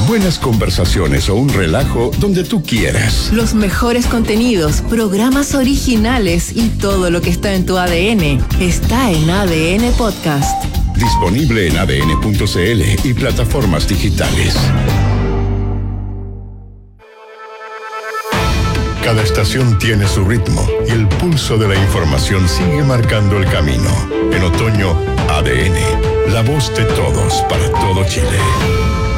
Buenas conversaciones o un relajo donde tú quieras. Los mejores contenidos, programas originales y todo lo que está en tu ADN está en ADN Podcast. Disponible en adn.cl y plataformas digitales. Cada estación tiene su ritmo y el pulso de la información sigue marcando el camino. En otoño, ADN, la voz de todos para todo Chile.